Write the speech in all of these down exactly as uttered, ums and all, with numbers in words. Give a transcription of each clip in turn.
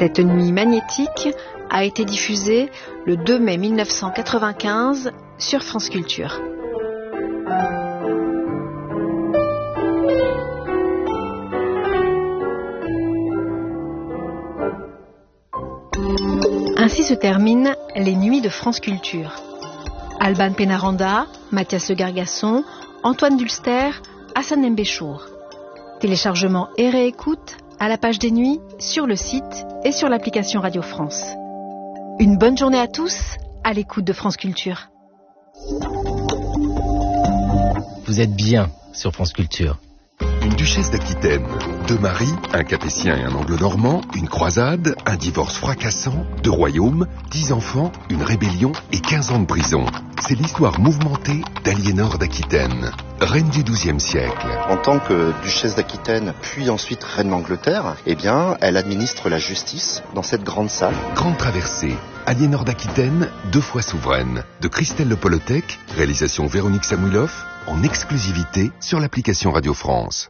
Cette nuit magnétique a été diffusée le deux mai mille neuf cent quatre-vingt-quinze sur France Culture. Ainsi se terminent les nuits de France Culture. Alban Pénaranda, Mathias Le Gargasson, Antoine Dulster, Hassan Mbéchour. Téléchargement et réécoute à la page des nuits, sur le site et sur l'application Radio France. Une bonne journée à tous, à l'écoute de France Culture. Vous êtes bien sur France Culture. Une duchesse d'Aquitaine, deux maris, un capétien et un anglo-normand, une croisade, un divorce fracassant, deux royaumes, dix enfants, une rébellion et quinze ans de prison. C'est l'histoire mouvementée d'Aliénor d'Aquitaine, reine du douzième siècle. En tant que duchesse d'Aquitaine, puis ensuite reine d'Angleterre, eh bien, elle administre la justice dans cette grande salle. Grande traversée, Aliénor d'Aquitaine, deux fois souveraine, de Christelle Le Polotec, réalisation Véronique Samouilov, en exclusivité sur l'application Radio France.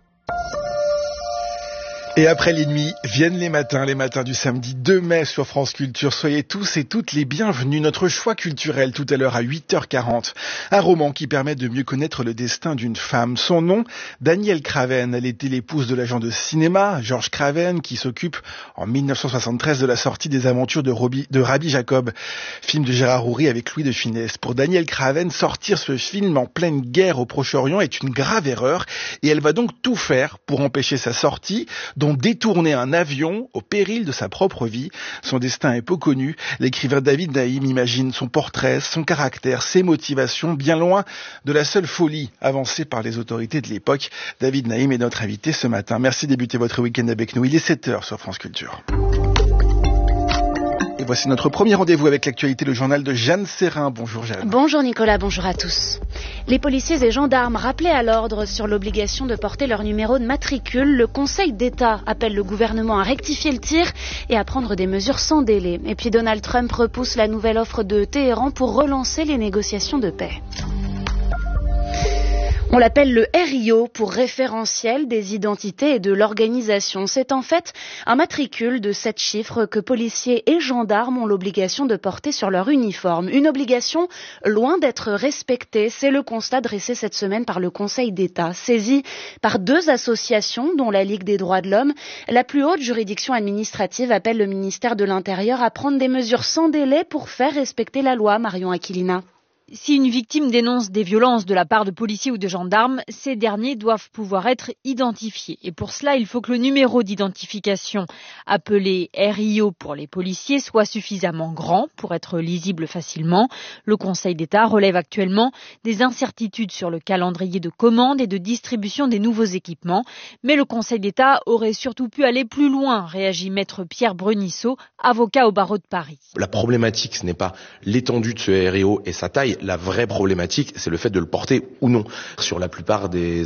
Et après les nuits, viennent les matins, les matins du samedi deux mai sur France Culture. Soyez tous et toutes les bienvenus. Notre choix culturel tout à l'heure à huit heures quarante. Un roman qui permet de mieux connaître le destin d'une femme. Son nom, Danielle Craven. Elle était l'épouse de l'agent de cinéma, Georges Craven, qui s'occupe en mille neuf cent soixante-treize de la sortie des aventures de, Roby, de Rabbi Jacob, film de Gérard Houry avec Louis de Funès. Pour Danielle Craven, sortir ce film en pleine guerre au Proche-Orient est une grave erreur et elle va donc tout faire pour empêcher sa sortie, dont détourner un avion au péril de sa propre vie. Son destin est peu connu. L'écrivain David Naïm imagine son portrait, son caractère, ses motivations, bien loin de la seule folie avancée par les autorités de l'époque. David Naïm est notre invité ce matin. Merci de débuter votre week-end avec nous. Il est sept heures sur France Culture. Et voici notre premier rendez-vous avec l'actualité, le journal de Jeanne Serrin. Bonjour Jeanne. Bonjour Nicolas, bonjour à tous. Les policiers et gendarmes rappelés à l'ordre sur l'obligation de porter leur numéro de matricule, le Conseil d'État appelle le gouvernement à rectifier le tir et à prendre des mesures sans délai. Et puis Donald Trump repousse la nouvelle offre de Téhéran pour relancer les négociations de paix. On l'appelle le R I O pour référentiel des identités et de l'organisation. C'est en fait un matricule de sept chiffres que policiers et gendarmes ont l'obligation de porter sur leur uniforme. Une obligation loin d'être respectée. C'est le constat dressé cette semaine par le Conseil d'État, saisi par deux associations, dont la Ligue des droits de l'homme. La plus haute juridiction administrative appelle le ministère de l'Intérieur à prendre des mesures sans délai pour faire respecter la loi. Marion Aquilina. Si une victime dénonce des violences de la part de policiers ou de gendarmes, ces derniers doivent pouvoir être identifiés. Et pour cela, il faut que le numéro d'identification, appelé R I O pour les policiers, soit suffisamment grand pour être lisible facilement. Le Conseil d'État relève actuellement des incertitudes sur le calendrier de commande et de distribution des nouveaux équipements. Mais le Conseil d'État aurait surtout pu aller plus loin, réagit maître Pierre Brunissot, avocat au barreau de Paris. La problématique, ce n'est pas l'étendue de ce R I O et sa taille. La vraie problématique, c'est le fait de le porter ou non. Sur la plupart des